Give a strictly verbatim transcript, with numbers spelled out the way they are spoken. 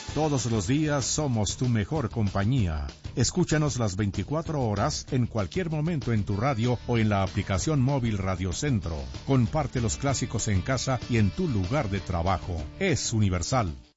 Todos los días somos tu mejor compañía. Escúchanos las veinticuatro horas, en cualquier momento en tu radio o en la aplicación móvil Radio Centro. Comparte los clásicos en casa y en tu lugar de trabajo. Es Universal.